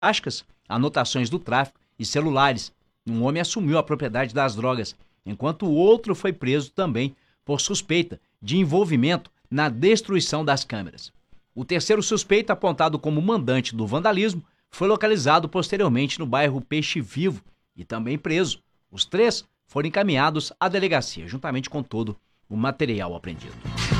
Ascas, anotações do tráfico e celulares. Um homem assumiu a propriedade das drogas, enquanto o outro foi preso também por suspeita de envolvimento na destruição das câmeras. O terceiro suspeito, apontado como mandante do vandalismo, foi localizado posteriormente no bairro Peixe Vivo e também preso. Os três foram encaminhados à delegacia, juntamente com todo o material apreendido.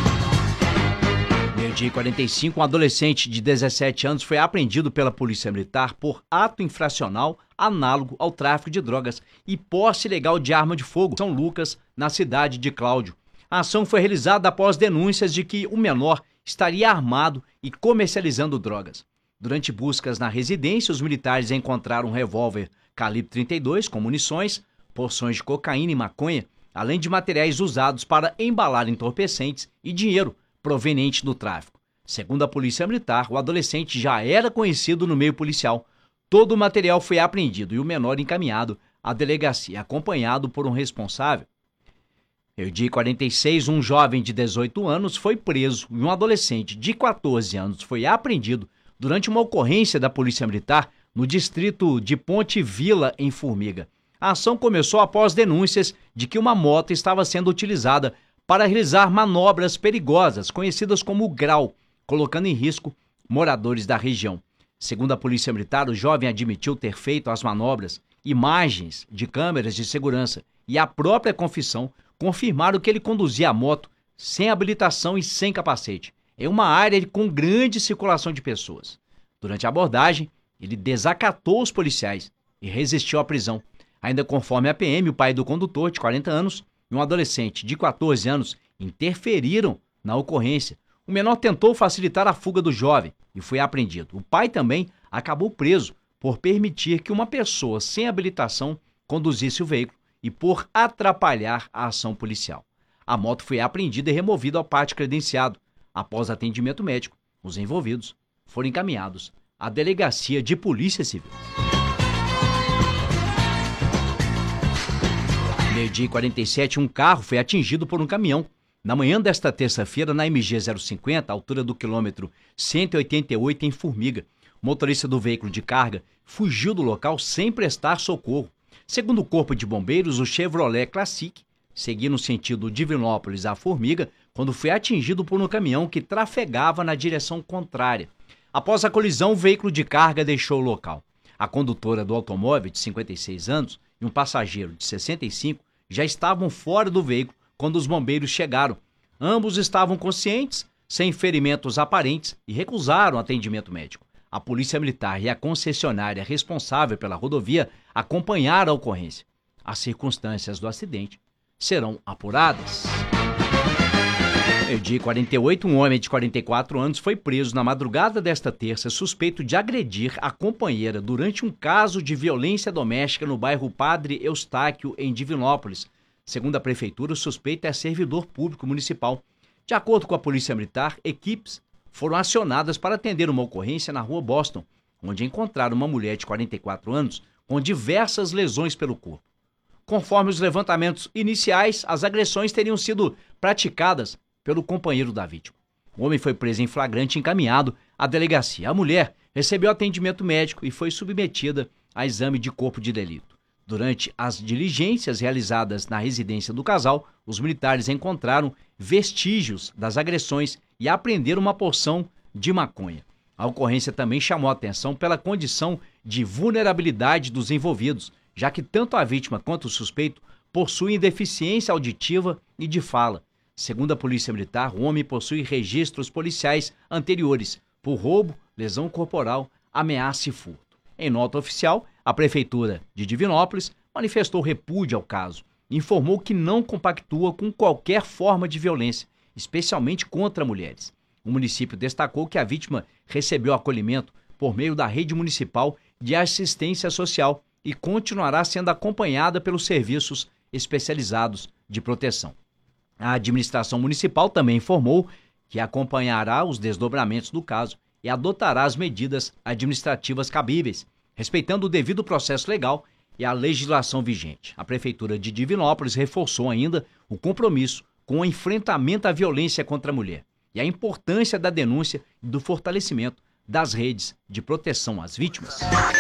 Meio-dia e 45, um adolescente de 17 anos foi apreendido pela Polícia Militar por ato infracional análogo ao tráfico de drogas e posse ilegal de arma de fogo em São Lucas, na cidade de Cláudio. A ação foi realizada após denúncias de que o menor estaria armado e comercializando drogas. Durante buscas na residência, os militares encontraram um revólver calibre 32 com munições, porções de cocaína e maconha, além de materiais usados para embalar entorpecentes e dinheiro proveniente do tráfico. Segundo a Polícia Militar, o adolescente já era conhecido no meio policial. Todo o material foi apreendido e o menor encaminhado à delegacia, acompanhado por um responsável. Meio-dia e 46, um jovem de 18 anos foi preso e um adolescente de 14 anos foi apreendido durante uma ocorrência da Polícia Militar no distrito de Ponte Vila, em Formiga. A ação começou após denúncias de que uma moto estava sendo utilizada para realizar manobras perigosas, conhecidas como grau, colocando em risco moradores da região. Segundo a Polícia Militar, o jovem admitiu ter feito as manobras. Imagens de câmeras de segurança e a própria confissão confirmaram que ele conduzia a moto sem habilitação e sem capacete, em uma área com grande circulação de pessoas. Durante a abordagem, ele desacatou os policiais e resistiu à prisão. Ainda conforme a PM, o pai do condutor, de 40 anos, e um adolescente de 14 anos interferiram na ocorrência. O menor tentou facilitar a fuga do jovem e foi apreendido. O pai também acabou preso por permitir que uma pessoa sem habilitação conduzisse o veículo e por atrapalhar a ação policial. A moto foi apreendida e removida ao pátio credenciado. Após atendimento médico, os envolvidos foram encaminhados à Delegacia de Polícia Civil. Meio-dia e 47, um carro foi atingido por um caminhão. Na manhã desta terça-feira, na MG 050, altura do quilômetro 188, em Formiga. O motorista do veículo de carga fugiu do local sem prestar socorro. Segundo o Corpo de Bombeiros, o Chevrolet Classic seguia no sentido Divinópolis a Formiga quando foi atingido por um caminhão que trafegava na direção contrária. Após a colisão, o veículo de carga deixou o local. A condutora do automóvel, de 56 anos, e um passageiro de 65 já estavam fora do veículo quando os bombeiros chegaram. Ambos estavam conscientes, sem ferimentos aparentes e recusaram atendimento médico. A Polícia Militar e a concessionária responsável pela rodovia acompanharam a ocorrência. As circunstâncias do acidente serão apuradas. Meio-dia e 48, um homem de 44 anos foi preso na madrugada desta terça, suspeito de agredir a companheira durante um caso de violência doméstica no bairro Padre Eustáquio, em Divinópolis. Segundo a prefeitura, o suspeito é servidor público municipal. De acordo com a Polícia Militar, equipes foram acionadas para atender uma ocorrência na rua Boston, onde encontraram uma mulher de 44 anos com diversas lesões pelo corpo. Conforme os levantamentos iniciais, as agressões teriam sido praticadas pelo companheiro da vítima. O homem foi preso em flagrante e encaminhado à delegacia. A mulher recebeu atendimento médico e foi submetida a exame de corpo de delito. Durante as diligências realizadas na residência do casal, os militares encontraram vestígios das agressões e apreenderam uma porção de maconha. A ocorrência também chamou a atenção pela condição de vulnerabilidade dos envolvidos, já que tanto a vítima quanto o suspeito possuem deficiência auditiva e de fala. Segundo a Polícia Militar, o homem possui registros policiais anteriores por roubo, lesão corporal, ameaça e furto. Em nota oficial, a Prefeitura de Divinópolis manifestou repúdio ao caso e informou que não compactua com qualquer forma de violência, especialmente contra mulheres. O município destacou que a vítima recebeu acolhimento por meio da rede municipal de assistência social e continuará sendo acompanhada pelos serviços especializados de proteção. A administração municipal também informou que acompanhará os desdobramentos do caso e adotará as medidas administrativas cabíveis, respeitando o devido processo legal e a legislação vigente. A Prefeitura de Divinópolis reforçou ainda o compromisso com o enfrentamento à violência contra a mulher e a importância da denúncia e do fortalecimento das redes de proteção às vítimas.